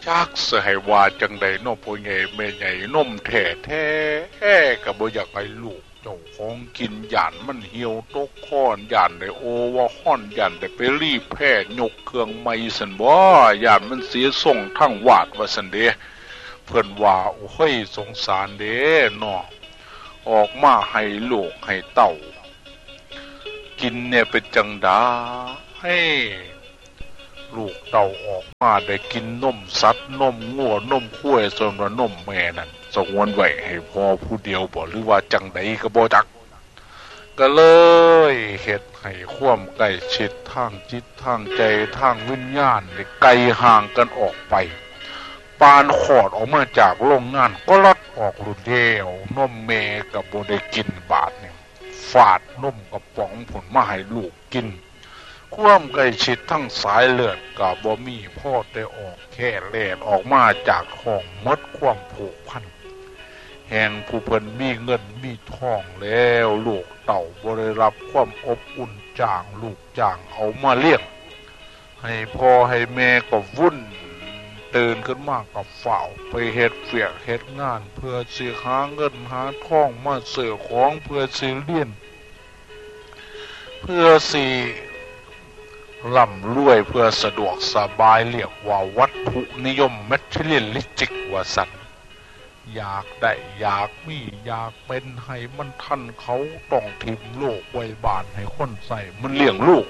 จักสิให้ว่าจังใดน้อพ่อใหญ่แม่ใหญ่นมแท้ก็บ่อยากให้ลูกเจ้าของกินย่านมันเหี่ยวตกค้อนย่านได้โอว่าฮ้อนย่านได้ไปรีบแพ้ยกเครื่องไม้ซั่นบ่ย่านมันเสียทรงทั้งวาดว่าซั่นเด้เพิ่นว่าโอ้ยสงสารเด้น้อออกมาให้ลูกให้เต้ากินเนี่ยเป็นจังได๋ให้ลูกเต้าออกมาได้กินนมสัตว์นมงัวนมข้วยส่วนว่านมแม่นั่นสงวนไว้ให้พ่อผู้เดียวบ่หรือว่าจังใดก็บ่จักก็เลยเฮ็ดให้ความใกล้ชิดทางจิตทางใจทางวิญญาณได้ไกลห่างกันออกไปปานขอดออกมาจากโรงงานก็ลัดออกรุ่นเดียวนมแม่ก็บ่ได้กินบาดนี่ฟาดนมกระป๋องผลมาให้ลูกกินความใกล้ชิดทั้งสายเลือดก็บ่มีพ่อได้ออกแค่แล่นออกมาจากห้องหมดความผูกพันแห่งผู้เพิ่นมีเงินมีทองแล้วลูกเต่าบ่ได้รับความอบอุ่นจากลูกจ้างเอามาเลี้ยงให้พ่อให้แม่ก็วุ่นตื่นขึ้นมากับฝ่าวไปเฮ็ดเวียกเฮ็ดงานเพื่อสิหาเงินหาทองมาซื้อของเพื่อสิเรียนเพื่อสิร่ำรวยเพื่อสะดวกสบายเรียกว่าวัตถุนิยมแมททีเรียลลิสติกว่าซั่นอยากได้อยากมีอยากเป็นให้มันทันเขาต้องถิ่มโลกไว้บ้านให้คนใส่มันเลี้ยงลูก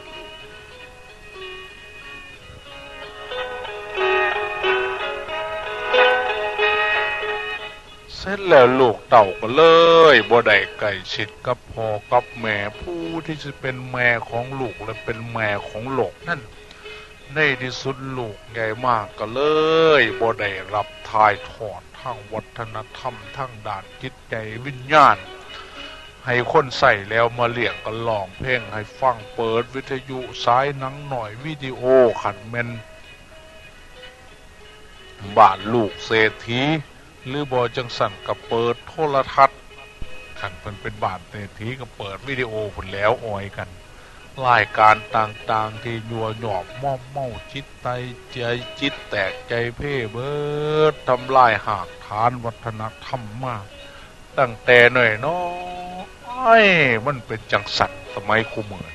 เสร็จแล้วลูกเต่าก็เลยบ่ได้ใกล้ชิดกับพ่อกับแม่ผู้ที่จะเป็นแม่ของลูกและเป็นแม่ของโลกนั่นในที่สุดลูกใหญ่มากก็เลยบ่ได้รับถ่ายทอดทางวัฒนธรรมทางด้านจิตใจวิญญาณให้คนใส่แล้วมาเลี้ยงกันร้องเพลงให้ฟังเปิดวิทยุสายหนังหน่อยวิดีโอขันแม่นบ้านลูกเศรษฐีหรือบ่จังสั่นก็เปิดโทรทัศน์คันเพิ่นเป็นบ้านเศรษฐีก็เปิดวิดีโอพุ่นแล้วออยกันรายการต่างๆที่ยั่วหยอบม่อมเมาจิตใจจิตแตกใจเพ่เบิดทำลายหากฐานวัฒนธรรมมากตั้งแต่น้อยมันเป็นจังสันสมัยคุมื้อ